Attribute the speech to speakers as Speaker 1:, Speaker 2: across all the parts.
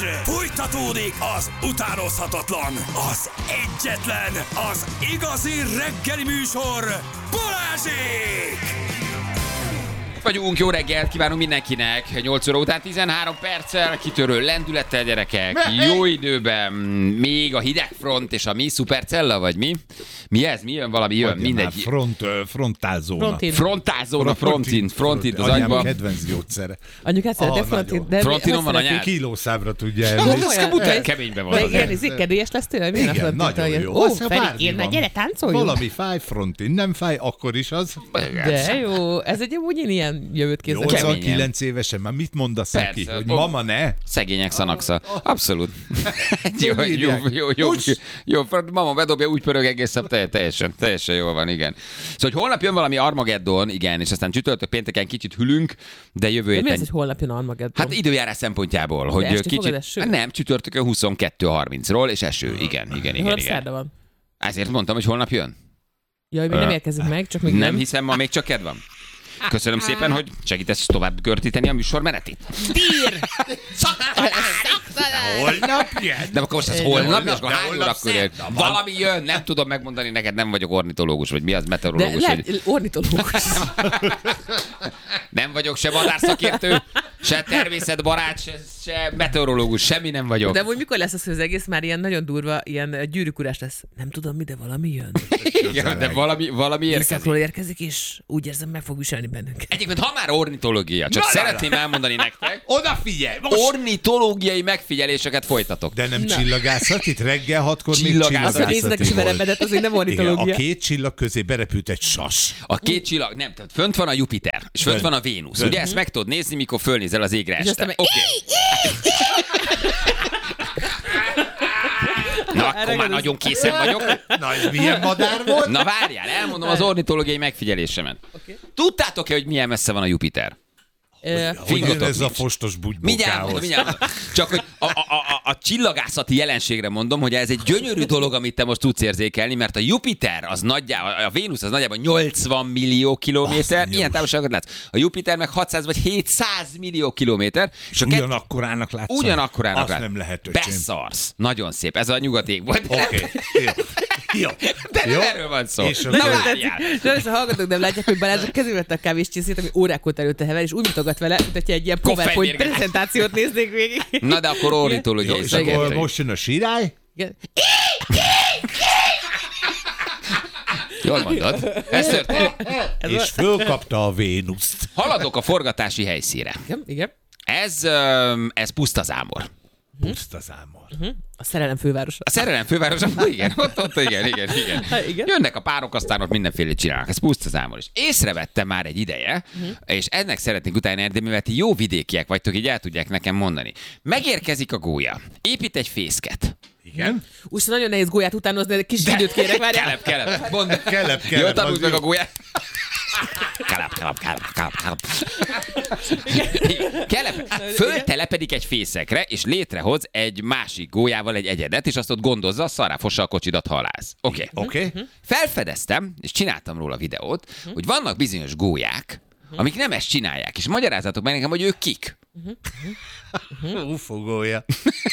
Speaker 1: Fújtatódik az utánozhatatlan, az egyetlen, az igazi reggeli műsor, Balázsék!
Speaker 2: Vagyunk, jó reggelt kívánunk mindenkinek. 8 óra után 13 perccel, kitörő lendülettel, gyerekek. Jó időben, még a hidegfront és a mi szupercella, vagy mi? Mi ez? Mi jön? Valami jön, mindegy.
Speaker 3: Frontálzóna.
Speaker 2: Frontin az
Speaker 3: anyám
Speaker 2: agyba.
Speaker 3: kedvenc gyógyszere.
Speaker 4: Anyukát szeretek frontin, de
Speaker 2: Frontinon van anyád?
Speaker 3: Kilószámra tudja elni.
Speaker 2: Keményben van.
Speaker 4: igen, kedélyes lesz tőle?
Speaker 3: Igen, nagyon jó.
Speaker 4: Ó,
Speaker 3: Aztán
Speaker 4: Feri,
Speaker 3: bármi
Speaker 4: én
Speaker 3: van.
Speaker 4: gyere, táncoljunk.
Speaker 3: Valami fáj frontin, nem fáj, akkor is az.
Speaker 4: De jó, ez egy amúgy én ilyen jövőt képzelek.
Speaker 3: 89 évesen, már mit mondasz neki?
Speaker 2: Persze.
Speaker 3: Hogy mama ne?
Speaker 2: Szegények szanaksza. Abszolút. Jó, mama bedobja, úgy pörög egész nap, teljesen jól van, igen. Szóval, hogy holnap jön valami Armageddon, igen, és aztán csütörtök pénteken kicsit hülünk, de jövő
Speaker 4: De mi
Speaker 2: héten...
Speaker 4: az, hogy holnap jön Armageddon?
Speaker 2: Hát időjárás szempontjából, hogy
Speaker 4: esti fogad
Speaker 2: kicsit...
Speaker 4: eső?
Speaker 2: Nem, csütörtökön 22:30-ról, és eső, igen.
Speaker 4: Holnap szerda van.
Speaker 2: Ezért mondtam, hogy holnap jön.
Speaker 4: Jaj, még nem érkezik meg, csak még
Speaker 2: Nem hiszem, ma még csak kedv van. Köszönöm szépen, hogy segítesz tovább görtíteni a műsor menetét.
Speaker 3: Holnap jön.
Speaker 2: De akkor most ez holnap, és akkor hány órakor jön? Valami jön, nem tudom megmondani neked, nem vagyok ornitológus, vagy mi az,
Speaker 4: De
Speaker 2: meteorológus.
Speaker 4: lehet, ornitológus.
Speaker 2: Nem vagyok se madárszakértő, se természetbarát, se meteorológus, semmi nem vagyok.
Speaker 4: De amúgy mikor lesz az, hogy az egész már ilyen nagyon durva, ilyen gyűrűkurás lesz? Nem tudom mi, de valami jön.
Speaker 2: Igen, de valami érkezik.
Speaker 4: Északról érkezik, és úgy érzem, meg fog viselni bennünket.
Speaker 2: Egyébként, ha már ornitológia, csak szeretném elmondani nektek,
Speaker 3: Odafigyelj!
Speaker 2: ornitológiai megfigyeléseket folytatok.
Speaker 3: De nem csillagászat, itt reggel 6-kor még
Speaker 4: Az, hogy
Speaker 3: csillagászati
Speaker 4: néznek is
Speaker 3: volt.
Speaker 4: verebedet, az még nem
Speaker 3: Igen,
Speaker 4: ornitológia.
Speaker 3: a két csillag közé berepült egy sas.
Speaker 2: A két csillag, nem, tehát fönt van a Jupiter, és fönt van a Vénusz. Ugye ezt meg tudod nézni, mikor fölnézel az égre
Speaker 4: És aztán
Speaker 2: este.
Speaker 4: meg...
Speaker 2: Na, akkor már nagyon készen vagyok.
Speaker 3: Na, ez milyen madár volt?
Speaker 2: Na várjál, elmondom az ornitológiai megfigyelésemet. Tudtátok-e, hogy milyen messze van a Jupiter?
Speaker 3: Hogy
Speaker 2: Fingotok
Speaker 3: ez a
Speaker 2: nincs.
Speaker 3: fostos
Speaker 2: Mindjárt mondom,
Speaker 3: bugybokához.
Speaker 2: mindjárt mondom. Csak hogy a csillagászati jelenségre mondom, hogy ez egy gyönyörű dolog, amit te most tudsz érzékelni, mert a Jupiter, az nagyjából, a Vénusz az nagyjából 80 millió kilométer, ilyen távolságot látsz. A Jupiter meg 600 vagy 700 millió kilométer.
Speaker 3: És ugyanakkorának látszani?
Speaker 2: Ugyanakkorának
Speaker 3: Azt
Speaker 2: látszani.
Speaker 3: nem lehet, öcsém.
Speaker 2: Beszarsz. Nagyon szép. Ez a nyugati ég volt.
Speaker 3: Oké, jó.
Speaker 2: De nem
Speaker 3: Jó.
Speaker 2: erről van szó.
Speaker 3: És
Speaker 2: Na
Speaker 3: akkor-
Speaker 2: várjál.
Speaker 4: De ezt a hallgatók nem látják, hogy Balázs a kezébe vette a kávéscsészét, ami órák óta előtte hever, és úgy mutogat vele, mint hogyha egy ilyen PowerPoint
Speaker 2: Koffeinmérgezés.
Speaker 4: prezentációt néznék végig.
Speaker 2: Na de akkor ornitológiai
Speaker 3: És
Speaker 2: szakértői.
Speaker 3: akkor most jön a sirály?
Speaker 4: Igen.
Speaker 2: Jól mondod. Ez történt.
Speaker 3: És fölkapta a Vénuszt.
Speaker 2: Haladok a forgatási helyszínre.
Speaker 4: Igen.
Speaker 2: Ez pusztazámor.
Speaker 3: Pusztazámor.
Speaker 4: A szerelem fővárosa.
Speaker 2: A szerelem fővárosa, igen, ott igen.
Speaker 4: Igen.
Speaker 2: Jönnek a párok, aztán ott mindenféle csinálnak. Ez pusztazámor is. Észrevettem már egy ideje, és ennek szeretnénk utána érni, mivel ti jó vidékiek vagytok, így el tudják nekem mondani. Megérkezik a gólya, épít egy fészket.
Speaker 3: Igen?
Speaker 4: Úgy nagyon nehéz gólyát utánozni, de kis időt kérek, várjál.
Speaker 2: Kelep. Mondd.
Speaker 3: Kelep.
Speaker 2: Jól tanuld
Speaker 3: az
Speaker 2: meg
Speaker 3: jó.
Speaker 2: a gólyát. Kelep. Föltelepedik egy fészekre, és létrehoz egy másik gólyával egy egyedet, és azt ott gondozza, szaráfossa a kocsidat halász. Oké.
Speaker 3: Oké.
Speaker 2: Felfedeztem, és csináltam róla videót, hogy vannak bizonyos gólyák, amik nem ezt csinálják, és magyarázatok meg nekem, hogy ők kik.
Speaker 3: Ufogója.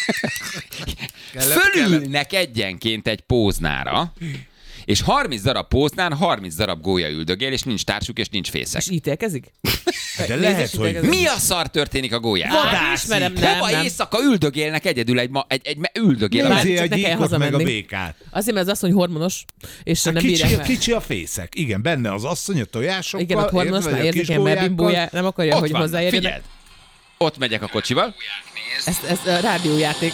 Speaker 2: Fölülnek egyenként egy póznára, és 30 darab póznán 30 darab gólya üldögél, és nincs társuk, és nincs fészek.
Speaker 4: És ítélkezik?
Speaker 3: De lehet, hogy...
Speaker 2: Mi a szar történik a gólyán?
Speaker 4: Ismerem,
Speaker 2: Hova éjszaka üldögélnek egyedül egy üldögél.
Speaker 4: Nyilván.
Speaker 3: Nézi
Speaker 4: csak
Speaker 3: a
Speaker 4: ne kelljen
Speaker 3: gyíkot meg a
Speaker 4: hazamenni.
Speaker 3: békát.
Speaker 4: Azért, mert az asszony hormonos, és nem bírják meg.
Speaker 3: Kicsi a fészek. Igen, benne az asszony a tojásokkal.
Speaker 4: Igen, ott hormonos, már érzékeny, mert bimbója, nem akarja,
Speaker 2: Ott
Speaker 4: hogy
Speaker 2: van,
Speaker 4: hozzáérjenek.
Speaker 2: figyeld. Ott megyek a kocsival.
Speaker 4: Ez a rádiójáték.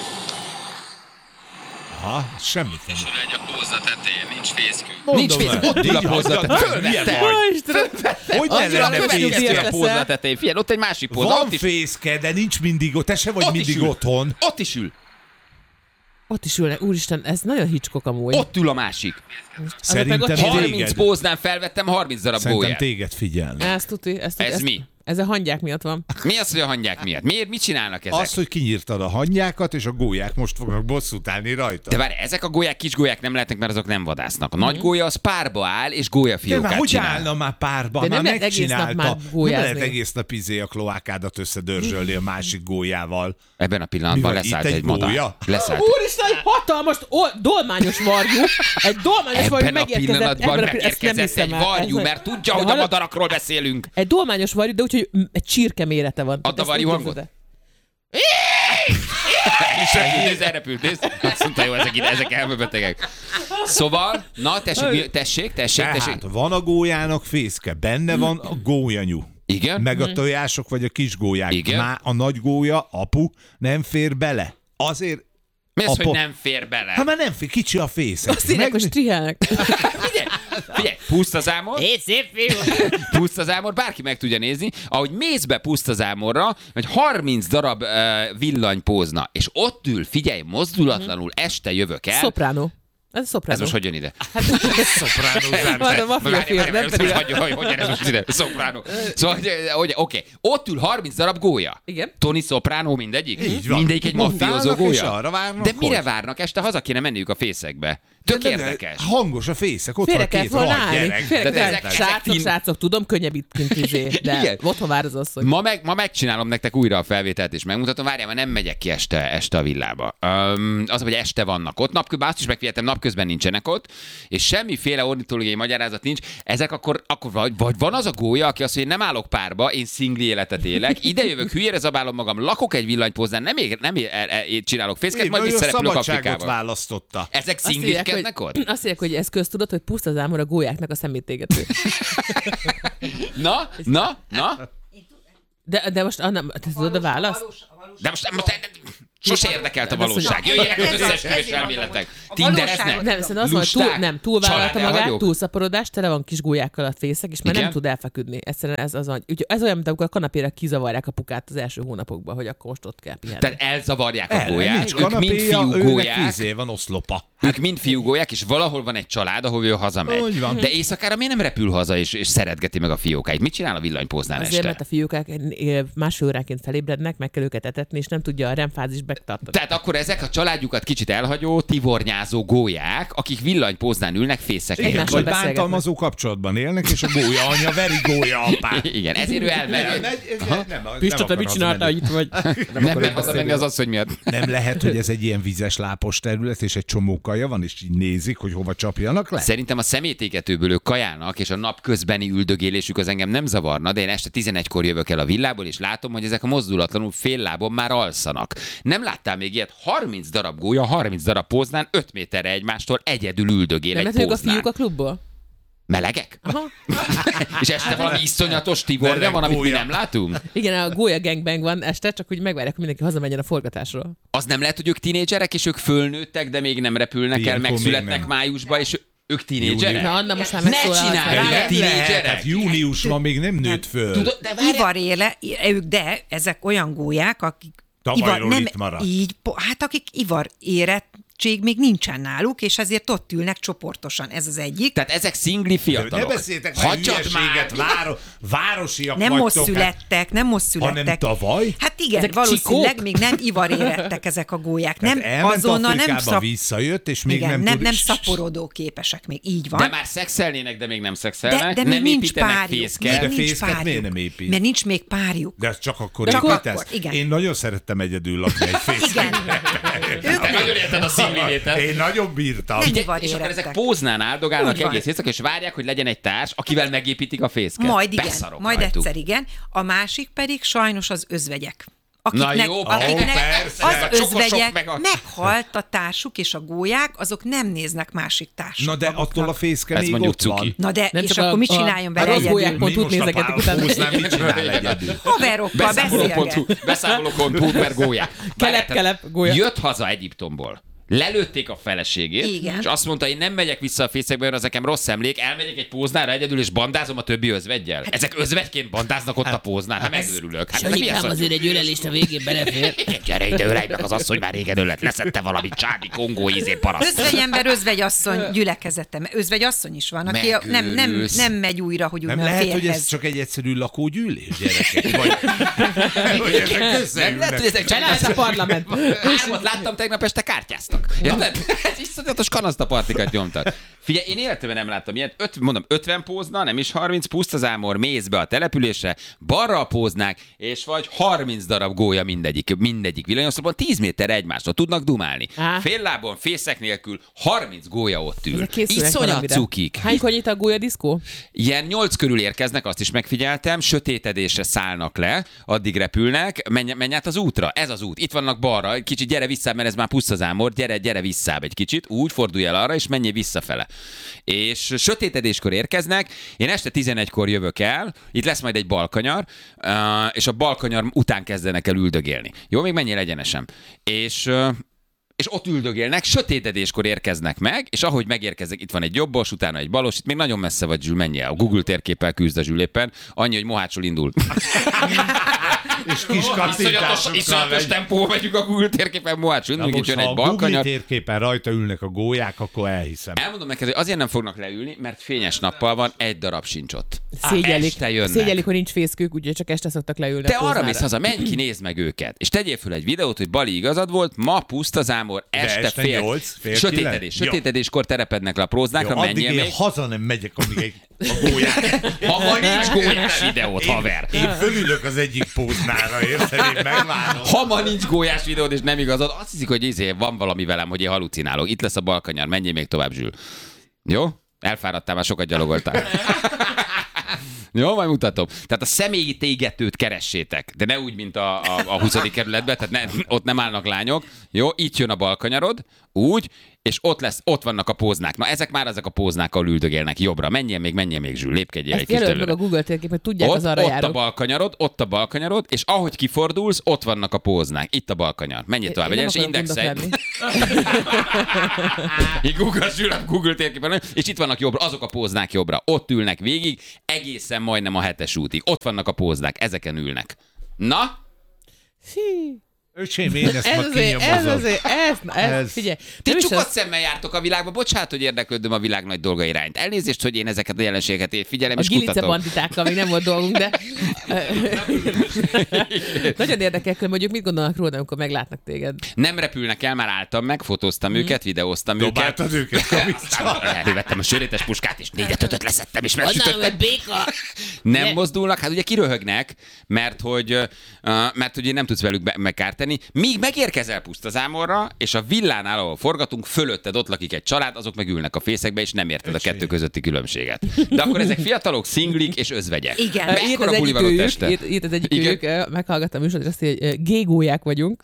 Speaker 3: Aha, semmit nem.
Speaker 2: Egy a pózna tetején, nincs fészkünk.
Speaker 3: Mondom
Speaker 2: Nincs fészkünk,
Speaker 3: már.
Speaker 2: ott ül a
Speaker 3: Így
Speaker 2: pózna
Speaker 3: hagyjad
Speaker 2: tetején.
Speaker 3: már, milyen
Speaker 2: Fölvette.
Speaker 3: vagy?
Speaker 4: Istenem!
Speaker 3: Hogy ne
Speaker 4: Annyira
Speaker 3: lenne
Speaker 4: nem
Speaker 2: Fölvette
Speaker 4: fészke.
Speaker 2: a
Speaker 3: fészke?
Speaker 2: pózna tetején. Figyelj, ott egy másik pózna.
Speaker 3: Van
Speaker 2: Ott is,
Speaker 3: fészke, de nincs mindig ott. Te se vagy
Speaker 2: ott is
Speaker 3: mindig
Speaker 2: ül.
Speaker 3: otthon.
Speaker 2: Ott is ül.
Speaker 4: Ott is ülnek. Úristen, ez nagyon Hitchcock amúgy.
Speaker 2: Ott ül a másik.
Speaker 3: Szerintem
Speaker 4: ott-
Speaker 2: 30
Speaker 3: téged.
Speaker 2: póznán felvettem 30 darab
Speaker 3: Szerintem
Speaker 2: gólyát.
Speaker 3: téged figyelni.
Speaker 4: Ezt tuti.
Speaker 2: Ez mi?
Speaker 4: Ez a hangyák miatt van.
Speaker 2: Mi az, hogy a hangyák miatt? Miért? Mit csinálnak ezek?
Speaker 3: Az, hogy kinyírtad a hangyákat, és a gólyák most fognak bosszút állni rajta.
Speaker 2: De várj, ezek a gólyák kis gólyák nem lehetnek, mert azok nem vadásznak. A nagy gólya az párba áll, és
Speaker 3: De
Speaker 2: gólyafiókát
Speaker 3: már hogy
Speaker 2: csinál.
Speaker 3: állna már párba?
Speaker 4: De
Speaker 3: Már
Speaker 4: nem lehet egész nap
Speaker 3: megcsinálta.
Speaker 4: már
Speaker 3: Nem
Speaker 4: gólyázni.
Speaker 3: lehet egész nap a kloákádat összedörzsölni a másik gólyával.
Speaker 2: Ebben a pillanatban
Speaker 3: Mi van,
Speaker 2: leszállt
Speaker 3: itt
Speaker 2: egy
Speaker 3: egy
Speaker 2: madár.
Speaker 3: gólya?
Speaker 2: Leszállt.
Speaker 4: Úristen, egy hatalmas, dolmányos varjú. Egy dolmányos varjú
Speaker 2: Ebben a
Speaker 4: megérkezett.
Speaker 2: pillanatban
Speaker 4: ezt nem
Speaker 2: megérkezett
Speaker 4: hiszem
Speaker 2: egy
Speaker 4: el.
Speaker 2: varjú,
Speaker 4: Ez-
Speaker 2: mert tudja,
Speaker 4: De
Speaker 2: hogy a
Speaker 4: hallod?
Speaker 2: madarakról beszélünk.
Speaker 4: Egy dolmányos varjú, de úgyhogy egy csirke mérete van.
Speaker 2: Add a
Speaker 4: Ezt
Speaker 2: varjú
Speaker 4: úgy
Speaker 2: hangot.
Speaker 4: képzeld
Speaker 2: És repült, nézd. Azt mondta, jó, ezek elmebetegek. Szóval, na, tessék.
Speaker 3: Tehát van a gólyának fészke, benne van a gólyanyú.
Speaker 2: Igen?
Speaker 3: Meg a tojások, vagy a kis gólyák.
Speaker 2: Igen.
Speaker 3: Már a nagy gólya, apu, nem fér bele. Azért,
Speaker 2: Mi az, hogy
Speaker 3: Apa.
Speaker 2: nem fér bele?
Speaker 3: hát már nem fér, kicsi a fészek.
Speaker 4: Azt írják, hogy strihelnek.
Speaker 2: Figyelj, pusztazámor,
Speaker 4: Hé, szép fiú!
Speaker 2: pusztazámor, bárki meg tudja nézni, ahogy mész be pusztazámorra, hogy 30 darab villanypózna, és ott ül, figyelj, mozdulatlanul, este jövök el.
Speaker 4: Szopránó. Ez szopránó.
Speaker 2: Ez most hogy jön ide?
Speaker 4: Van a mafia film, nem pedig...
Speaker 2: Hogyan ez most ide? Szopránó. Szóval, hogy oké, ott ül 30 darab gólya.
Speaker 4: Igen.
Speaker 2: Tony Soprano mindegyik?
Speaker 3: Így van.
Speaker 2: Mindegyik egy mafiózó
Speaker 3: Montálnak, és
Speaker 2: gólya?
Speaker 3: arra várnak,
Speaker 2: De mire
Speaker 3: hogy?
Speaker 2: várnak? Este haza kéne menniük a fészekbe. Tök érdekes.
Speaker 3: Hangos a fészek, ott
Speaker 4: Félre
Speaker 3: van
Speaker 4: kellett
Speaker 3: két
Speaker 4: volna
Speaker 3: rohadt
Speaker 4: állni.
Speaker 3: gyerek.
Speaker 4: Félre
Speaker 2: De
Speaker 4: kellett.
Speaker 2: ezek fin-
Speaker 4: Srácok, tudom, könnyebb itt kint de
Speaker 2: Igen.
Speaker 4: otthon vár az asszony.
Speaker 2: Ma megcsinálom nektek újra a felvételt, és megmutatom. Várjál, mert nem megyek ki este a villába. Az, hogy este vannak ott. Napközben azt is megfigyeltem, napközben nincsenek ott, és semmiféle ornitológiai magyarázat nincs. Ezek akkor vagy van az a gólya, aki azt mondja, én nem állok párba, én szingli életet élek, ide jövök, hülyére zabálom magam, lakok egy villanypóznán, nem csinálok fészket, majd
Speaker 3: Ő a
Speaker 2: visszarepülök
Speaker 3: szabadságot
Speaker 2: Afrikába.
Speaker 3: választotta.
Speaker 2: Ezek
Speaker 4: Azt írják,
Speaker 2: szingliskednek
Speaker 4: hogy-
Speaker 2: ott?
Speaker 4: Azt írják, hogy ez köztudott, hogy pusztazámor a gólyáknak a szemétégető.
Speaker 2: Na?
Speaker 4: De most Anna, te tudod a választ?
Speaker 2: De most sose érdekelt a
Speaker 4: De azt
Speaker 2: valóság.
Speaker 4: mondja-
Speaker 2: Jöjjenek az
Speaker 5: Ez-
Speaker 2: összes
Speaker 5: ez-
Speaker 2: elméletek.
Speaker 5: a
Speaker 2: Tindereznek?
Speaker 5: valóságot-
Speaker 4: Nem, szerintem azt mondja, hogy
Speaker 2: Lusták?
Speaker 4: túlvállalta magát,
Speaker 2: Családelhagyók?
Speaker 4: túlszaporodás, tele van kis gólyákkal a fészek, és már nem
Speaker 2: Igen?
Speaker 4: tud elfeküdni. Egyszerűen ez az, úgyhogy ez olyan, mint amikor a kanapére kizavarják a pukát az első hónapokban, hogy akkor most ott kell pihenni.
Speaker 2: Tehát elzavarják a
Speaker 3: Nincs
Speaker 2: gólyát, ők mind
Speaker 3: kanapéja,
Speaker 2: fiú
Speaker 3: őnek
Speaker 2: gólyák,
Speaker 3: van oszlopa.
Speaker 2: ők mind fiú gólyák, és valahol van egy család, ahol ő hazamegy.
Speaker 3: Úgy van.
Speaker 2: De éjszakára miért nem repül haza, és szeretgeti meg a fiókáit? Mit csinál a villanypóznál
Speaker 4: Azért,
Speaker 2: este?
Speaker 4: mert a fiúkák másfél óránként felébrednek, meg kell őket etetni, és nem tudja a REM-fázis megtartani.
Speaker 2: Tehát akkor ezek a családjukat kicsit elhagyó, tivornyázó gólyák, akik villanypóznán ülnek fészekkel.
Speaker 3: Igen,
Speaker 4: Egymásról
Speaker 3: vagy
Speaker 4: beszélgetnek.
Speaker 3: bántalmazó kapcsolatban élnek, és a gólya anya veri gólya apát.
Speaker 2: Igen, ezért ő elmegy.
Speaker 4: Pista, te mit csináltál, hogy itt vagy?
Speaker 2: Nem megy hazamenni az asszony miatt.
Speaker 3: Nem lehet, hogy ez egy ilyen vizes lápos terület, és egy csomó kaja van, és így nézik, hogy hova csapjanak le?
Speaker 2: Szerintem a szemétégetőből ők kajálnak, és a napközbeni üldögélésük az engem nem zavarna, de én este 11-kor jövök el a villából, és látom, hogy ezek a mozdulatlanul fél lábon már alszanak. Nem láttál még ilyet? 30 darab gólya, 30 darab póznán, 5 méterre egymástól egyedül üldögél
Speaker 4: Nem
Speaker 2: egy
Speaker 4: lehet, ők a
Speaker 2: póznán.
Speaker 4: fiúk a klubból?
Speaker 2: Melegek?
Speaker 4: Aha.
Speaker 2: És este valami iszonyatos tivornya
Speaker 3: Meleg
Speaker 2: van, amit mi
Speaker 3: gólya.
Speaker 2: nem látunk?
Speaker 4: Igen, a gólya gangbang van este, csak úgy megvárják, hogy mindenki hazamenjen a forgatásról.
Speaker 2: Az nem lehet, hogy ők tinédzserek, és ők fölnőttek, de még nem repülnek el,
Speaker 3: Ilyenkor még
Speaker 2: megszületnek
Speaker 3: nem.
Speaker 2: májusba, és ők tinédzserek?
Speaker 4: Na, Anna most már
Speaker 2: Ne
Speaker 4: megszólalt.
Speaker 2: csinálj!
Speaker 4: Rá-
Speaker 2: Lehet, tínédzserek?
Speaker 3: Hát június van, még nem nőtt föl.
Speaker 2: Tudod, de várjál,
Speaker 5: Ivaréle, de ezek olyan gólyák, akik
Speaker 3: Tavalyról itt maradt.
Speaker 5: így, hát akik ivar érettség még nincsen náluk, és ezért ott ülnek csoportosan. Ez az egyik.
Speaker 2: tehát ezek szingli
Speaker 3: Ne
Speaker 2: fiatalok.
Speaker 3: beszéltek már
Speaker 2: Hagyjad
Speaker 3: hülyeséget, városiak
Speaker 5: Nem most
Speaker 3: vagytok. Hát,
Speaker 5: születtek, nem most születtek.
Speaker 3: hanem tavaly?
Speaker 5: Hát igen,
Speaker 4: Ezek
Speaker 5: valószínűleg
Speaker 4: csikók?
Speaker 5: még nem ivar érettek ezek a gólyák.
Speaker 3: Tehát
Speaker 5: Nem
Speaker 3: elment
Speaker 5: azonnal nem
Speaker 3: Afrikába, visszajött, és még
Speaker 5: igen,
Speaker 3: nem tud...
Speaker 5: nem szaporodó képesek még, így van.
Speaker 2: De már szexelnének, de még nem szexelnek.
Speaker 5: de még
Speaker 2: nem
Speaker 5: nincs
Speaker 2: építenek
Speaker 5: párjuk.
Speaker 2: fészket.
Speaker 3: De
Speaker 5: Még nincs
Speaker 3: fészket miért
Speaker 5: párjuk.
Speaker 3: nem épít?
Speaker 5: Mert nincs még párjuk.
Speaker 3: De ez csak akkor
Speaker 5: De csak
Speaker 3: építesz?
Speaker 5: akkor, igen.
Speaker 3: Én nagyon szerettem egyedül lakni egy fészket.
Speaker 5: Igen.
Speaker 2: Te nagyon érted a szingli létet.
Speaker 3: Én nagyon bírtam.
Speaker 5: Nem.
Speaker 2: Figyelj, és akkor ezek
Speaker 5: érettek.
Speaker 2: póznán áldogálnak
Speaker 5: Úgy van.
Speaker 2: egész éjszaka, és várják, hogy legyen egy társ, akivel megépítik a fészket.
Speaker 5: Majd igen,
Speaker 2: Beszarok
Speaker 5: majd
Speaker 2: rajtuk.
Speaker 5: egyszer igen. A másik pedig sajnos az özvegyek.
Speaker 2: Na jó,
Speaker 3: persze.
Speaker 5: az
Speaker 2: Meg a csokosok,
Speaker 5: özvegyek
Speaker 2: meg a-
Speaker 5: meghalt a társuk, és a gólyák, azok nem néznek másik társuk.
Speaker 3: Na de attól a fészke
Speaker 2: Ez
Speaker 3: még
Speaker 2: mondjuk
Speaker 3: ott van.
Speaker 2: cuki.
Speaker 5: Na de,
Speaker 4: Nem
Speaker 5: és
Speaker 4: csak
Speaker 5: akkor mit csináljon vele
Speaker 4: rossz gólyák
Speaker 5: egyedül?
Speaker 3: Mi
Speaker 4: pont úgy
Speaker 3: most a
Speaker 4: nézegetik utána.
Speaker 3: póznál mit csinál egyedül?
Speaker 5: Haverokkal beszélget.
Speaker 2: Beszámoló.hu per gólyák.
Speaker 4: Kelep, gólya.
Speaker 2: Jött haza Egyiptomból. lelőtték a feleségét,
Speaker 5: Igen.
Speaker 2: és azt mondta, én nem megyek vissza a fészekbe, mert az nekem rossz emlék, elmegyek egy póznára egyedül, és bandázom a többi özveggyel. Ezek özvegyként bandáznak ott a póznál, hát megőrülök. Hát ez mi az?
Speaker 4: azért egy ölelést a végén belefér.
Speaker 2: Gyere ide, ölej meg az asszony, már régen ölet, leszette valami csádi kongó paraszt.
Speaker 5: Özvegyember, özvegyasszony gyülekezete. Özvegyasszony is van, aki nem megy újra, hogy úgy
Speaker 3: Nem
Speaker 5: a
Speaker 3: lehet, hogy
Speaker 5: férhez.
Speaker 3: ez csak egy egyszerű lakógyűlés, gyerekek? Vagy ezek
Speaker 2: Nem
Speaker 3: összeülnek?
Speaker 2: lehet, hogy ezek
Speaker 4: Csinált a parlament.
Speaker 2: Hármat láttam tegnap este, kártyáztak. Érted? Ez iszonyatos kanasztapartikat nyomtak. Figyelj, én életemben nem láttam ilyet. 50 pózna, nem is 30, pusztazámor, mész be a településre, balra a póznák, és vagy 30 darab gólya mindegyik villanyoszlopon, 10 méter egymástól tudnak dumálni.
Speaker 4: Á.
Speaker 2: Fél lábon, fészek nélkül, 30 gólya ott ül.
Speaker 4: Ezek készülnek
Speaker 2: Iszonyat
Speaker 4: valamire.
Speaker 2: cukik.
Speaker 4: Hánykor nyit a gólyadiszkó?
Speaker 2: Ilyen 8 körül érkeznek, azt is megfigyeltem, sötétedésre szállnak le, addig repülnek, menj át az útra, ez az út, itt vannak balra, kicsit gyere vissza, mert ez már pusztazámor, gyere vissza egy kicsit, úgy fordulj el arra, és menjél visszafele. És sötétedéskor érkeznek, én este 11-kor jövök el, itt lesz majd egy balkanyar, és a balkanyar után kezdenek el üldögélni. Jó, még menjél egyenesen. És ott üldögélnek, sötétedéskor érkeznek meg, és ahogy megérkeznek, itt van egy jobbos, utána egy balos, itt még nagyon messze vagy, Zsül, menj el. A Google térképpel küzd a Zsül éppen, annyi, hogy Mohácsról indul.
Speaker 3: És kis kattintásokkal
Speaker 2: Iszonyatos tempóval megyünk a Google térképen, Mohácsról
Speaker 3: Na
Speaker 2: indul, itt
Speaker 3: most,
Speaker 2: jön
Speaker 3: ha
Speaker 2: egy
Speaker 3: a Google
Speaker 2: balkanyar.
Speaker 3: térképen rajta ülnek a gólyák, akkor elhiszem.
Speaker 2: Elmondom neked, hogy azért nem fognak leülni, mert fényes nappal van, egy darab sincs ott.
Speaker 4: Szégyelik.
Speaker 2: Este jönnek.
Speaker 4: Szégyelik, hogy nincs fészkők, úgyhogy csak este szoktak leülni.
Speaker 2: Te
Speaker 4: a
Speaker 2: arra
Speaker 4: póznára.
Speaker 2: mész haza, menj ki, nézd meg őket. És tegyél föl egy videót, hogy Bali igazad volt, ma pusztazámor, este
Speaker 3: este
Speaker 2: fél
Speaker 3: 8, fél
Speaker 2: sötétedés.
Speaker 3: 9?
Speaker 2: Sötétedéskor terepednek le a próznákra,
Speaker 3: Jó, addig
Speaker 2: menjél
Speaker 3: én
Speaker 2: még.
Speaker 3: haza nem megyek, amíg a gólyák.
Speaker 2: Ha van nincs gólyás videót, haver.
Speaker 3: Én fölülök az egyik póznára, érted? Én megvárom.
Speaker 2: Ha ma nincs gólyás videód, és nem igazad, azt hiszik, hogy van valami velem, hogy én halucinálok. Itt lesz a balkanyar, menjél még tovább, Zsül. Jó? Elfáradtál, már sokat gyalogoltál. Jó, majd mutatom. Tehát a személyi tégetőt keressétek, de ne úgy, mint a 20. kerületben, tehát ott nem állnak lányok. Jó, itt jön a balkanyarod, úgy, és ott vannak a póznák. Na, ezek a póznák, ahol üldögélnek jobbra. Menjél még, Zsül, lépkedjél egy
Speaker 4: Ezt
Speaker 2: kis
Speaker 4: jelöld meg a
Speaker 2: előre.
Speaker 4: Google térképet, tudják az arra
Speaker 2: Ott
Speaker 4: járók.
Speaker 2: a balkanyarod, és ahogy kifordulsz, ott vannak a póznák. Itt a balkanyar. Menjél tovább,
Speaker 4: Én nem
Speaker 2: egyenes
Speaker 4: akarok
Speaker 2: indexelj.
Speaker 4: bundok lenni.
Speaker 2: Így Google térképen, és itt vannak jobbra, azok a póznák jobbra. Ott ülnek végig, egészen majdnem a 7-es útig. Ott vannak a póznák, ezeken ülnek. Na?
Speaker 4: Hí.
Speaker 3: Öcsém, én ezt ma
Speaker 4: Ez, figyelj.
Speaker 2: Ti
Speaker 4: nem is
Speaker 2: csukott
Speaker 4: az-
Speaker 2: szemmel jártok a világba, bocsánat, hogy érdeklődöm a világ nagy dolga irányt. Elnézést, hogy én ezeket a jelenségeket figyelem
Speaker 4: A
Speaker 2: és
Speaker 4: gilice
Speaker 2: kutatom.
Speaker 4: banditákkal még nem volt dolgunk, de nagyon érdekel, hogy mondjuk mit gondolnak róla, amikor meglátnak téged.
Speaker 2: Nem repülnek el, már álltam meg, fotóztam őket, videóztam őket.
Speaker 3: Dobáltad őket, kavicsal.
Speaker 2: Elővettem a sörétes puskát, és 4-5-öt leszettem, és megsütöttem.
Speaker 4: béka!
Speaker 2: Nem
Speaker 4: Ne.
Speaker 2: mozdulnak, hát ugye kiröhögnek, mert hogy ugye nem tudsz velük megkárt tenni. Míg megérkezel pusztazámorra, és a villánál, ahol forgatunk, fölötted ott lakik egy család, azok megülnek a fészekbe, és nem érted a kettő közötti különbséget. De akkor ezek fiatalok, szinglik és özvegyek.
Speaker 5: Igen.
Speaker 2: Mekkora buli van ott este?
Speaker 4: Írt az egyik
Speaker 2: Igen.
Speaker 4: őjük, meghallgattam műsort, és azt mondja, hogy gégóják vagyunk.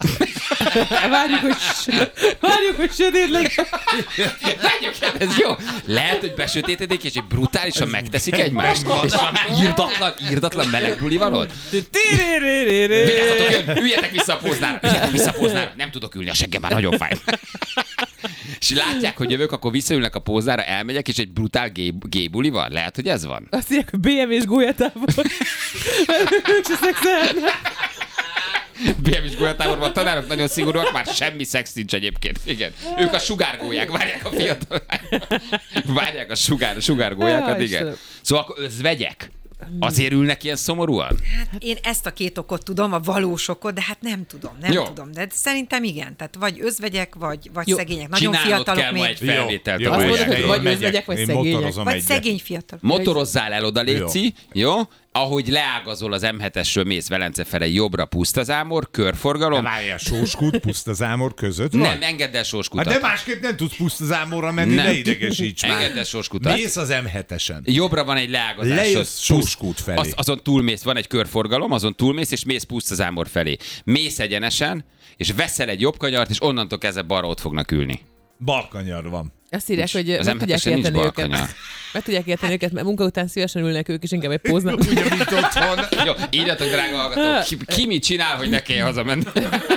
Speaker 4: Várjuk, hogy sötét legyen.
Speaker 2: Ez jó. Lehet, hogy besötétedik, és egy brutálisan megteszik egymást. És írdatlan meleg buli van ott. Vigyázzatok, üljetek vissza a póznára. Nem tudok ülni, a seggem már nagyon fáj. És látják, hogy jövök, akkor visszaülnek a póznára, elmegyek, és egy brutál gay buli van. Lehet, hogy ez van.
Speaker 4: Azt mondják, hogy BMW-s gólyatávol. Ők se szexelnek.
Speaker 2: BM-is golyatáborban a tanárok nagyon szigorúak, már semmi szex nincs egyébként. Igen. Ők a sugárgólyák, várják a fiatal. Várják a sugárgólyákat, igen.
Speaker 4: Istenem.
Speaker 2: Szóval akkor özvegyek. Azért ülnek ilyen szomorúan?
Speaker 5: Hát én ezt a két okot tudom, a valós okot, de hát nem
Speaker 2: Jó.
Speaker 5: tudom. De szerintem igen. Tehát vagy özvegyek, vagy
Speaker 4: Jó.
Speaker 5: szegények. Nagyon
Speaker 2: Csinálnod
Speaker 5: fiatalok
Speaker 2: kell ma
Speaker 5: még.
Speaker 2: egy felvételt.
Speaker 3: Jó,
Speaker 2: a
Speaker 4: Azt mondod, hogy
Speaker 2: gólyákról.
Speaker 4: vagy
Speaker 3: megyek.
Speaker 4: özvegyek, vagy
Speaker 3: Én
Speaker 4: szegények.
Speaker 3: motorozom
Speaker 5: Vagy
Speaker 3: egyet.
Speaker 5: szegény fiatalok.
Speaker 2: Motorozzál el oda, léci, jó? Ahogy leágazol az M7-esről, mész Velence fele, jobbra pusztazámor, körforgalom.
Speaker 3: Várjál, Sóskút, Pusztazámor között van?
Speaker 2: Nem, engedd el Sóskutat.
Speaker 3: Hát de másképp nem tudsz Pusztazámorra menni,
Speaker 2: Nem.
Speaker 3: ne idegesíts már.
Speaker 2: Engedd el Sóskutat.
Speaker 3: Mész az M7-esen.
Speaker 2: Jobbra van egy leágazás.
Speaker 3: Lejössz Sóskút felé.
Speaker 2: Azon túlmész, van egy körforgalom, azon túlmész, és mész Pusztazámor felé. Mész egyenesen, és veszel egy jobb kanyart, és onnantól kezdve balra ott fognak ülni.
Speaker 3: Balkanyar van.
Speaker 4: Azt írják, hogy
Speaker 2: Az
Speaker 4: meg tudják
Speaker 2: M7-esen nincs
Speaker 4: érteni őket.
Speaker 2: balkanyar.
Speaker 4: Meg tudják érteni őket, mert munka után szívesen ülnek ők is, inkább egy póznak.
Speaker 3: Ugye, mint otthon.
Speaker 2: Jó, írjatok, drága hallgatók, ki mit csinál, hogy ne kelljen hazamenni?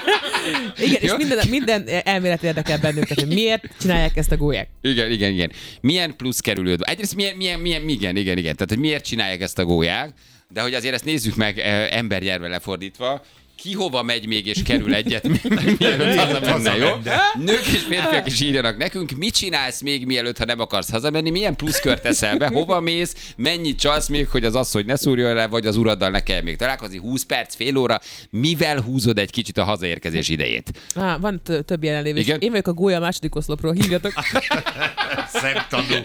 Speaker 4: Igen, és minden elmélet érdekel bennünket, hogy miért csinálják ezt a gólyák.
Speaker 2: Igen. Milyen plusz kerülőd van? Egyrészt milyen, igen. Tehát, hogy miért csinálják ezt a gólyák, de hogy azért ezt nézzük meg embernyelvre lefordítva, ki hova megy még és kerül egyet, mielőtt hazamenne, jó? Nők és férfiak is írjanak nekünk, mit csinálsz még mielőtt, ha nem akarsz hazamenni, milyen pluszkört teszel be, hova mész, mennyit csalsz még, hogy az asszony ne szúrjon le, vagy az uraddal ne kell még találkozni, 20 perc, fél óra, mivel húzod egy kicsit a hazaérkezés idejét?
Speaker 4: Van több jelenlévő. Én vagyok a gólya második oszlopról, hívjatok.
Speaker 3: Szemtanú.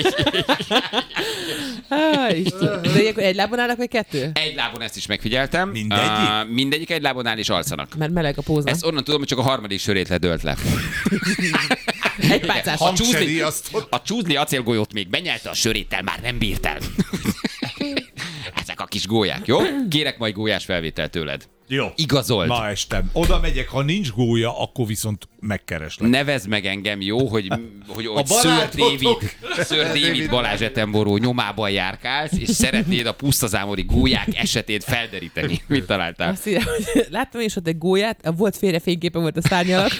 Speaker 4: De ilyenkor egy lábon állnak, vagy kettő?
Speaker 2: Egy lábon, ezt is megfigyeltem. Mindegyik egy lábon áll és alszanak.
Speaker 4: Mert meleg a póza.
Speaker 2: Ezt onnan tudom, hogy csak a harmadik sörét ledölt le.
Speaker 4: Egy pálcás.
Speaker 2: A csúzni acélgolyót még benyelte, a söréttel már nem bírt el. Ezek a kis gólyák, jó? Kérek majd gólyás felvételt tőled.
Speaker 3: Jó.
Speaker 2: Igazold.
Speaker 3: Ma este. Oda megyek, ha nincs gólya, akkor viszont megkereslek.
Speaker 2: Nevezd meg engem, jó, hogy Sir David Balázs Attenborough nyomában járkálsz, és szeretnéd a pusztazámori gólyák esetét felderíteni. Mit találtál?
Speaker 4: Azt írja, hogy láttam is ott egy gólyát, volt félrefényképe volt a szárny alatt.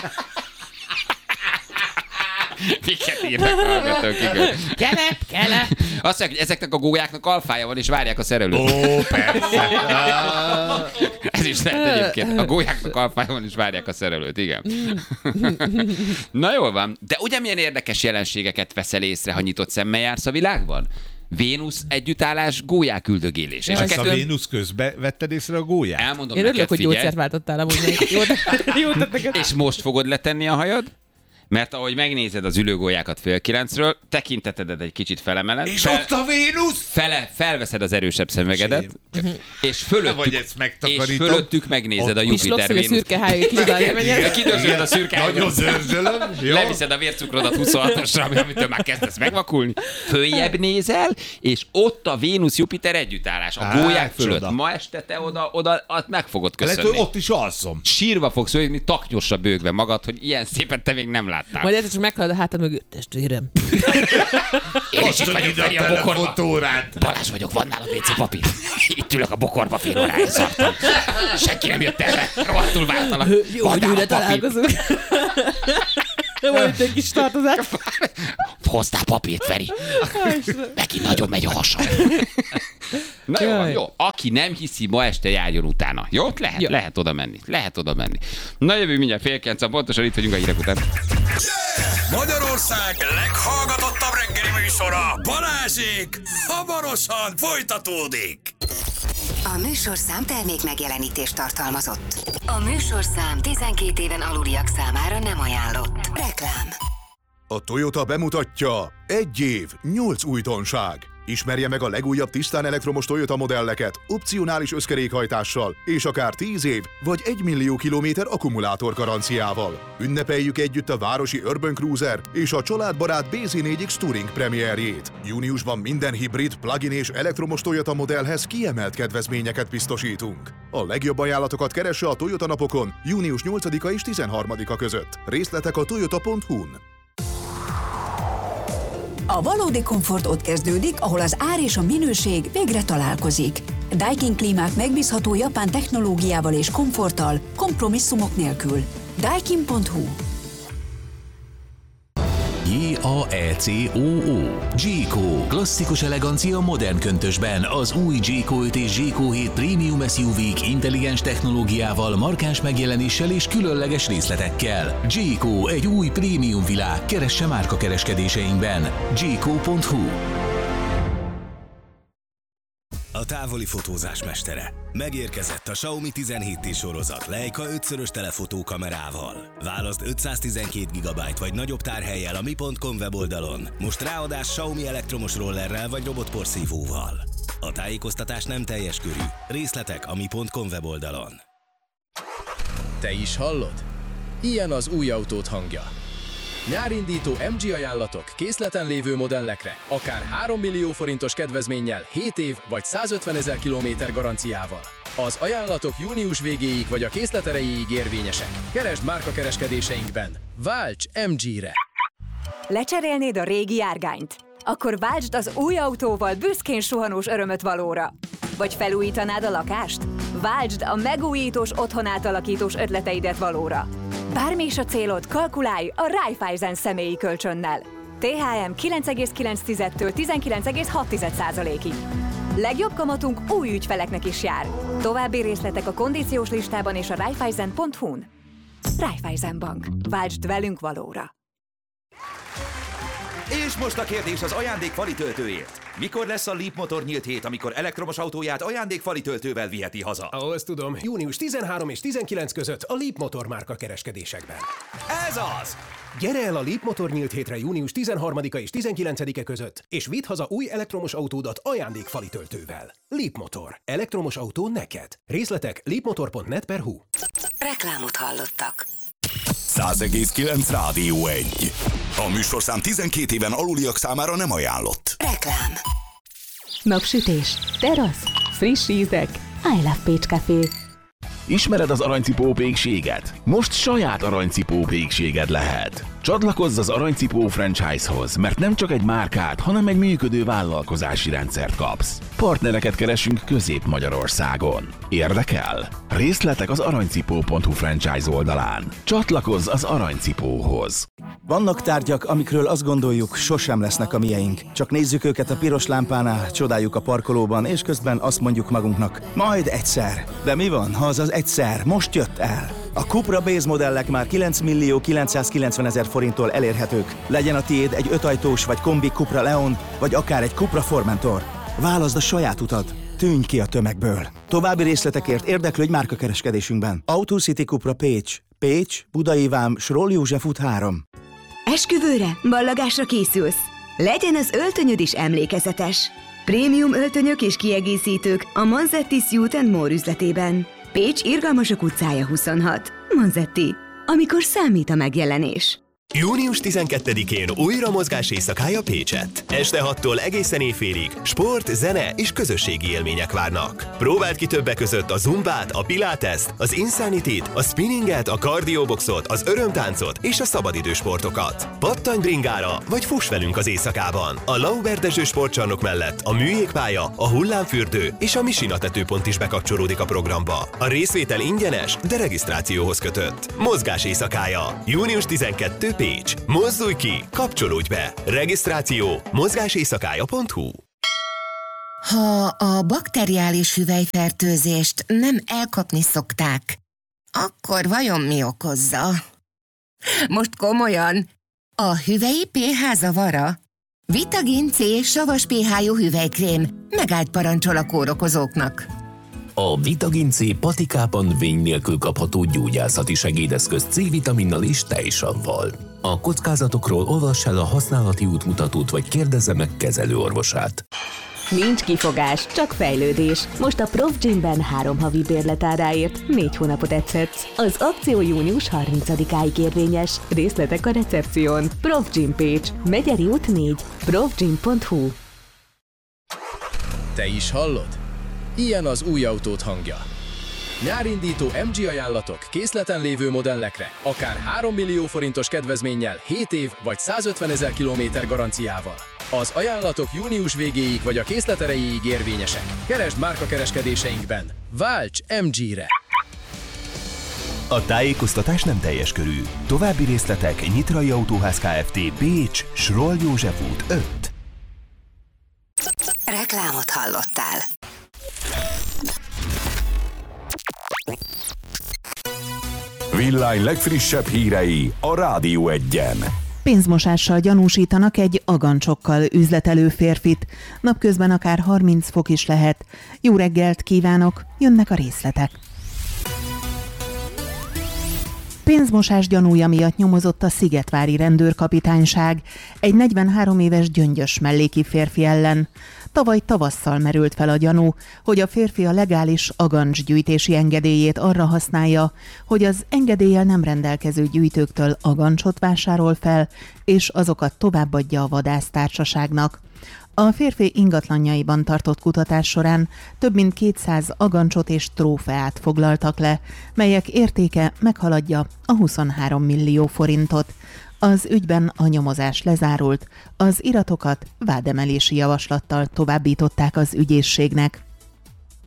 Speaker 2: Miket írnak hallgatók, igen.
Speaker 4: Kele.
Speaker 2: Azt mondják, hogy ezeknek a gólyáknak alfája van, és várják a szerelőt.
Speaker 3: Ó, persze.
Speaker 2: Ez is lehet egyébként. A gólyáknak alfája van, és várják a szerelőt, igen. Na jól van. De ugyanilyen érdekes jelenségeket veszel észre, ha nyitott szemmel jársz a világban? Vénusz együttállás, gólyák üldögélés. És
Speaker 3: a Vénusz közben vetted észre a gólyát?
Speaker 2: Elmondom
Speaker 4: én
Speaker 2: neked,
Speaker 4: örülök, hogy
Speaker 2: figyelj.
Speaker 4: gyógyszert váltottál amúgy. Jó neked.
Speaker 2: És most fogod letenni a hajad? Mert ahogy megnézed az ülőgólyákat 8:30-ről, tekintetedet egy kicsit felemeled.
Speaker 3: És ott a Vénusz!
Speaker 2: Felveszed az erősebb szemüvegedet, és fölöttük megnézed a Jupiter
Speaker 4: Vénusz. És szürke hájét
Speaker 2: kidörzsölöd a szürke háját.
Speaker 3: Nagyon zörzsölöm.
Speaker 2: Leviszed a vércukrodat 26-osra, amitől már kezdesz megvakulni. Följebb nézel, és ott a Vénusz-Jupiter együttállás. A gólyák fölött.
Speaker 3: Csoda.
Speaker 2: Ma este te oda meg fogod köszönni.
Speaker 3: Lehet, hogy ott is alszom.
Speaker 2: Sírva fogsz ülni, taknyosra bőgve magad, hogy ilyen szépen te még nem láttál.
Speaker 4: Majd egyszer csak meghallod a hátad mögött, testvérem.
Speaker 2: Én is itt vagyok Feri a bokorba.
Speaker 3: Órát.
Speaker 2: Balázs vagyok, van nála WC papír. Itt ülök a bokorba, fél óráig szartam. Senki nem jött el, rohadtul vártalak.
Speaker 4: Jó, hogy újra találkozunk. Volt egy kis tartozás.
Speaker 2: Hoztál papírt, Feri. Neki nagyon megy a hasa. Na jó, van, jó. Aki nem hiszi, ma este járjon utána. Jó? Lehet oda menni. Na jövő mindjárt 8:30, pontosan itt vagyunk a hírek után.
Speaker 1: Magyarország leghallgatottabb reggeli műsora, Balázsék, hamarosan folytatódik.
Speaker 6: A műsorszám termék megjelenítést tartalmazott. A műsorszám 12 éven aluliak számára nem ajánlott. Reklám.
Speaker 7: A Toyota bemutatja 1 év, 8 újdonság. Ismerje meg a legújabb tisztán elektromos Toyota modelleket, opcionális összkerékhajtással, és akár 10 év vagy 1 millió kilométer akkumulátor garanciával. Ünnepeljük együtt a városi Urban Cruiser és a családbarát BZ4X Touring premierjét. Júniusban minden hibrid, plug-in és elektromos Toyota modellhez kiemelt kedvezményeket biztosítunk. A legjobb ajánlatokat keresse a Toyota napokon június 8-a és 13-a között. Részletek a toyota.hu-n.
Speaker 8: A valódi komfort ott kezdődik, ahol az ár és a minőség végre találkozik. Daikin klímák megbízható japán technológiával és komforttal, kompromisszumok nélkül. Daikin.hu.
Speaker 9: J-A-E-C-O-O. G-Co. Klasszikus elegancia modern köntösben. Az új G-Co 5 és G-Co 7 Premium SUV-k intelligens technológiával, markáns megjelenéssel és különleges részletekkel. G-Co, egy új prémium világ. Keresse márkakereskedéseinkben. G-Co.hu.
Speaker 10: A távoli fotózás mestere. Megérkezett a Xiaomi 17T sorozat Leica 5-szörös telefotókamerával. Válaszd 512 GB vagy nagyobb tárhellyel a mi.com weboldalon. Most ráadás Xiaomi elektromos rollerrel vagy robotporszívóval. A tájékoztatás nem teljes körű. Részletek a mi.com weboldalon.
Speaker 11: Te is hallod? Ilyen az új autót hangja. Nyárindító MG ajánlatok készleten lévő modellekre, akár 3 millió forintos kedvezménnyel, 7 év vagy 150 000 kilométer garanciával. Az ajánlatok június végéig vagy a készlet erejéig érvényesek. Keresd márkakereskedéseinkben. Válts MG-re!
Speaker 12: Lecserélnéd a régi járgányt? Akkor váltsd az új autóval büszkén suhanós örömöt valóra. Vagy felújítanád a lakást? Váltsd a megújítós otthonátalakítós ötleteidet valóra. Bármi is a célod, kalkulálj a Raiffeisen személyi kölcsönnel. THM 9,9-től 19,6%-ig. Legjobb kamatunk új ügyfeleknek is jár. További részletek a kondíciós listában és a Raiffeisen.hu-n. Raiffeisen Bank. Váltsd velünk valóra.
Speaker 13: És most a kérdés az ajándékfali töltőért. Mikor lesz a Leap Motor nyílt hét, amikor elektromos autóját ajándékfali töltővel viheti haza?
Speaker 11: Azt tudom, június 13 és 19 között a Leap Motor márka kereskedésekben.
Speaker 13: Ez az!
Speaker 11: Gyere el a Leap Motor nyílt hétre június 13-a és 19-e között, és vidd haza új elektromos autódat ajándékfali töltővel. Leap Motor. Elektromos autó neked. Részletek leapmotor.net/hu.
Speaker 6: Reklámot hallottak.
Speaker 1: 100,9 Rádió 1. A műsorszám 12 éven aluliak számára nem ajánlott.
Speaker 6: Reklám.
Speaker 14: Napsütés, terasz, friss ízek, I Love Pécs Café.
Speaker 9: Ismered az aranycipó pékséget? Most saját aranycipó pékséged lehet. Csatlakozz az Aranycipó franchise-hoz, mert nem csak egy márkát, hanem egy működő vállalkozási rendszert kapsz. Partnereket keresünk Közép-Magyarországon. Érdekel? Részletek az aranycipó.hu franchise oldalán. Csatlakozz az Aranycipóhoz.
Speaker 15: Vannak tárgyak, amikről azt gondoljuk, sosem lesznek a mieink. Csak nézzük őket a piros lámpánál, csodáljuk a parkolóban, és közben azt mondjuk magunknak, majd egyszer. De mi van, ha az az egyszer most jött el? A Cupra Base modellek már 9.990.000 forinttól elérhetők. Legyen a tiéd egy 5 ajtós vagy kombi Cupra Leon, vagy akár egy Cupra Formentor. Válaszd a saját utat. Tűnj ki a tömegből. További részletekért érdeklődj márkakereskedésünkben. Auto City Cupra Pécs. Pécs, Budai Vám, Sroll József út 3.
Speaker 16: Esküvőre, ballagásra készülsz? Legyen az öltönyöd is emlékezetes. Prémium öltönyök és kiegészítők a Manzetti Suit & More üzletében. Pécs Irgalmasok utcája 26. Manzetti. Amikor számít a megjelenés.
Speaker 17: Június 12-én újra mozgás éjszakája Pécsett. Este 6-tól egészen éjfélig sport, zene és közösségi élmények várnak. Próbáld ki többek között a zumbát, a piláteszt, az insanityt, a spinninget, a kardioboxot, az örömtáncot és a szabadidősportokat. Pattanj bringára, vagy fuss velünk az éjszakában. A Lauber Dezső sportcsarnok mellett a műjégpálya, a hullámfürdő és a Misina tetőpont is bekapcsolódik a programba. A részvétel ingyenes, de regisztrációhoz kötött. Mozgás éjszakája. Június 12 Pécs. Mozdulj ki, kapcsolódj be. Regisztráció mozgáséjszakája.hu.
Speaker 18: Ha a bakteriális hüvelyfertőzést nem elkapni szokták, akkor vajon mi okozza? Most komolyan, a hüvelyi pH zavara? Vitagin C savas pH-jú hüvelykrém megállt parancsol a kórokozóknak.
Speaker 9: A Vitagin C patikában vény nélkül kapható gyógyászati segédeszköz C-vitaminnal és tejsavval. A kockázatokról olvass el a használati útmutatót, vagy kérdezze meg kezelőorvosát.
Speaker 14: Nincs kifogás, csak fejlődés. Most a Prof Gymben 3 havi bérletáráért 4 hónapot edzetsz. Az akció június 30-áig érvényes. Részletek a recepción. Prof Gym Pécs, Megyeri út 4, profgym.hu.
Speaker 11: Te is hallod? Ilyen az új autód hangja. Nyárindító MG ajánlatok készleten lévő modellekre, akár 3 millió forintos kedvezménnyel, 7 év vagy 150 000 kilométer garanciával. Az ajánlatok június végéig vagy a készlet erejéig érvényesek. Keresd márkakereskedéseinkben. Válts MG-re!
Speaker 10: A tájékoztatás nem teljes körű. További részletek Nyitrai Autóház Kft. Pécs, Sroll József út 5.
Speaker 6: Reklámot hallottál.
Speaker 1: Villány legfrissebb hírei a Rádió 1-en.
Speaker 19: Pénzmosással gyanúsítanak egy agancsokkal üzletelő férfit. Napközben akár 30 fok is lehet. Jó reggelt kívánok, jönnek a részletek. Pénzmosás gyanúja miatt nyomozott a szigetvári rendőrkapitányság egy 43 éves Gyöngyös melléki férfi ellen. Tavaly tavasszal merült fel a gyanú, hogy a férfi a legális agancsgyűjtési engedélyét arra használja, hogy az engedéllyel nem rendelkező gyűjtőktől agancsot vásárol fel, és azokat továbbadja a vadásztársaságnak. A férfi ingatlanjaiban tartott kutatás során több mint 200 agancsot és trófeát foglaltak le, melyek értéke meghaladja a 23 millió forintot. Az ügyben a nyomozás lezárult, az iratokat vádemelési javaslattal továbbították az ügyészségnek.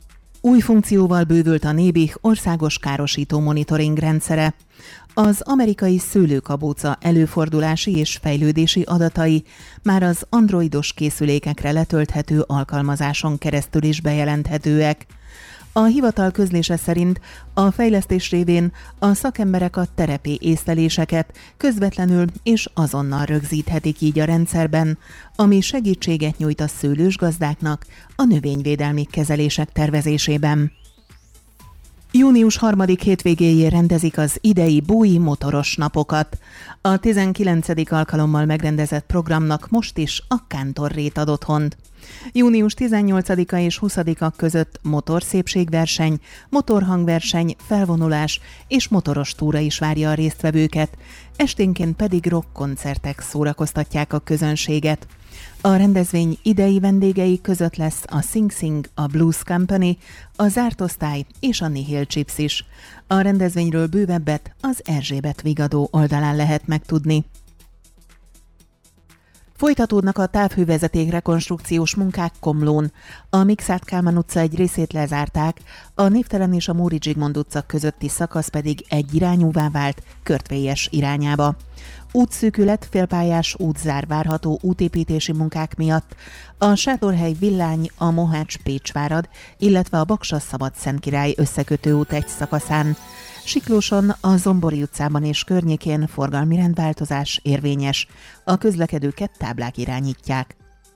Speaker 19: Új funkcióval bővült a Nébih országos károsító monitoring rendszere. Az amerikai szőlőkabóca előfordulási és fejlődési adatai már az androidos készülékekre letölthető alkalmazáson keresztül is bejelenthetőek. A hivatal közlése szerint a fejlesztés révén a szakemberek a terepi észleléseket közvetlenül és azonnal rögzíthetik így a rendszerben, ami segítséget nyújt a szőlős gazdáknak a növényvédelmi kezelések tervezésében. Június 3. hétvégéjén rendezik az idei Búi motoros napokat. A 19. alkalommal megrendezett programnak most is a Kántorrét ad otthont. Június 18-a és 20-a között motorszépségverseny, motorhangverseny, felvonulás és motoros túra is várja a résztvevőket, esténként pedig rockkoncertek szórakoztatják a közönséget. A rendezvény idei vendégei között lesz a Sing Sing, a Blues Company, a Zárt Osztály és a Nihil Chips is. A rendezvényről bővebbet az Erzsébet Vigadó oldalán lehet megtudni. Folytatódnak a távhővezeték rekonstrukciós munkák Komlón. A Mikszáth Kálmán utca egy részét lezárták, a Névtelen és a Móri Zsigmond utca közötti szakasz pedig egyirányúvá vált Körtvélyes irányába. Útszűkület, félpályás útzár várható útépítési munkák miatt. A Sátorhely Villány, a Mohács-Pécsvárad, illetve a Baksa-Szabadszentkirály összekötő út egy szakaszán. Siklóson, a Zombori utcában és környékén forgalmi rendváltozás érvényes. A közlekedőket táblák irányítják.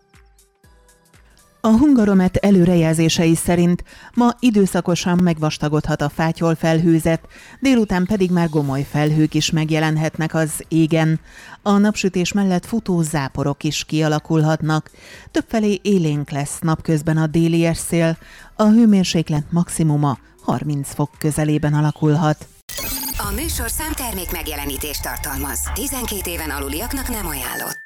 Speaker 19: A Hungaromet előrejelzései szerint ma időszakosan megvastagodhat a fátyol felhőzet, délután pedig már gomoly felhők is megjelenhetnek az égen. A napsütés mellett futó záporok is kialakulhatnak. Többfelé élénk lesz napközben a déli szél, a hőmérséklet maximuma 30 fok közelében alakulhat.
Speaker 6: A műsorszám termék megjelenítést tartalmaz. 12 éven aluliaknak nem ajánlott.